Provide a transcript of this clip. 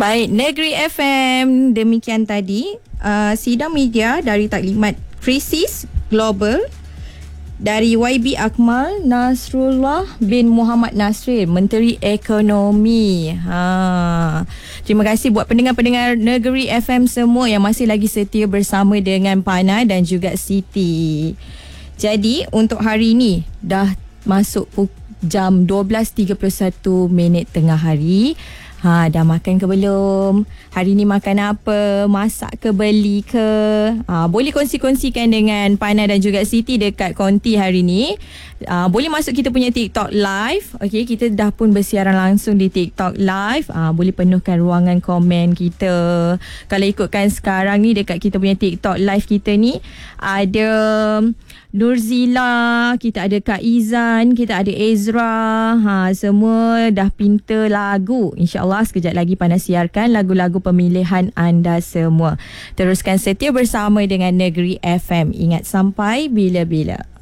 Baik, Negeri FM. Demikian tadi sidang media dari Taklimat Krisis Global dari YB Akmal Nasrullah bin Muhammad Nasir, Menteri Ekonomi. Terima kasih buat pendengar-pendengar Negeri FM semua yang masih lagi setia bersama dengan Pana dan juga Siti. Jadi untuk hari ini dah masuk jam 12.31 tengah hari. Dah makan ke belum? Hari ni makan apa? Masak ke beli ke? Boleh kongsi-kongsikan dengan Pana dan juga Siti dekat konti hari ni. Boleh masuk kita punya TikTok live. Okay, kita dah pun bersiaran langsung di TikTok live. Boleh penuhkan ruangan komen kita. Kalau ikutkan sekarang ni dekat kita punya TikTok live kita ni ada Nurzila, kita ada Kak Izan, kita ada Ezra. Semua dah pinta lagu. InsyaAllah sekejap lagi Pana siarkan lagu-lagu pemilihan anda semua. Teruskan setia bersama dengan Negeri FM. Ingat, sampai bila-bila.